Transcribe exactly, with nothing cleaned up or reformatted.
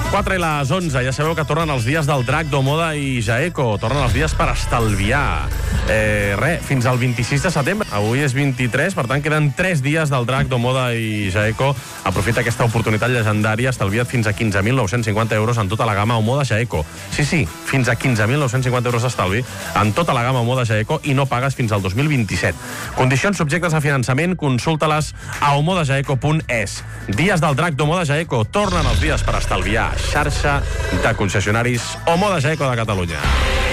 quatre i les onze. Ja sabeu que tornen els dies del Drac, d'Omoda i Jaeco. Tornen els dies per estalviar. Eh, res, fins al vint-i-sis de setembre. Avui és vint-i-tres, per tant, queden tres dies del Drac, d'Omoda i Jaeco. Aprofita aquesta oportunitat llegendària. Estalvia't fins a quinze mil nou-cents cinquanta euros en tota la gamma Omoda Jaeco. Sí, sí, fins a quinze mil nou-cents cinquanta euros d'estalvi en tota la gamma Omoda Jaeco i no pagues fins al dos mil vint-i-set. Condicions subjectes a finançament, consulta-les a omoda jaeco punt es. Dies del Drac d'Omoda Jaeco. Tornen els dies per estalviar. Xarxa de concessionaris Omoda Jaeco de Catalunya.